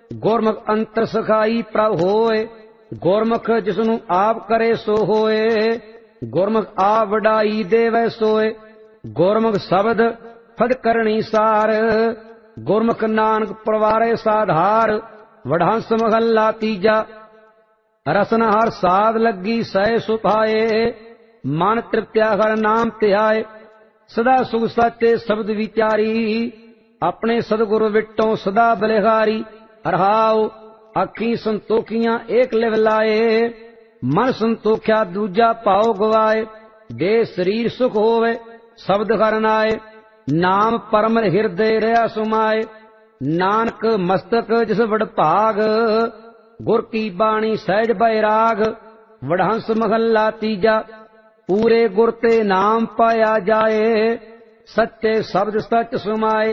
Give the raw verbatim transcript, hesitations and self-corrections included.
ਗੁਰਮੁਖ ਅੰਤਰ ਸਖਾਈ ਪ੍ਰਭ ਹੋਏ। ਗੁਰਮੁਖ ਜਿਸਨੂੰ ਆਪ ਕਰੇ ਸੋ ਹੋਏ। ਗੁਰਮੁਖ ਆਪ ਵਡਾਈ ਦੇਵੈ ਸੋਏ। ਗੁਰਮੁਖ ਸ਼ਬਦ ਫਦ ਕਰਨੀ ਸਾਰ। ਗੁਰਮੁਖ ਨਾਨਕ ਪਰਵਾਰੇ ਸਾਧਾਰ। ਵਡਹੰਸ ਮਹੱਲਾ ਤੀਜਾ। ਰਸਨ ਹਰ ਸਾਧ ਲੱਗੀ ਸਹਿ ਸੁਭਾਏ। ਮਨ ਤ੍ਰਿਪਤਿਆ ਹਰ ਨਾਮ ਧਿਆਏ। ਸਦਾ ਸੁਖ ਸਾਚੇ ਸ਼ਬਦ ਵਿਚਾਰੀ। ਆਪਣੇ ਸਤਿਗੁਰੂ ਵਿਟੋਂ ਸਦਾ ਬਲਿਹਾਰੀ। ਰਹਾਉ ਅੱਖੀ ਸੰਤੋਖੀਆਂ ਏਕ ਲਿਵ ਲਾਏ। ਮਨ ਸੰਤੋਖਿਆ ਦੂਜਾ ਭਾਉ ਗਵਾਏ। ਦੇ ਸਰੀਰ ਸੁਖ ਹੋਵੇ ਸ਼ਬਦ ਹਰਿ ਨਾਏ। ਨਾਮ ਪਰਮ ਹਿਰਦੇ ਰਹਾ ਸੁਮਾਏ। ਨਾਨਕ ਮਸਤਕ ਜਿਸ ਵਡਭਾਗ। ਗੁਰ ਕੀ ਬਾਣੀ ਸਹਿਜ ਬੈਰਾਗ। ਵਡਹੰਸ ਮਹੱਲਾ ਤੀਜਾ। ਪੂਰੇ ਗੁਰ ਤੇ ਨਾਮ ਪਾਇਆ ਜਾਏ। ਸੱਚੇ ਸ਼ਬਦ ਸੱਚ ਸੁਮਾਏ।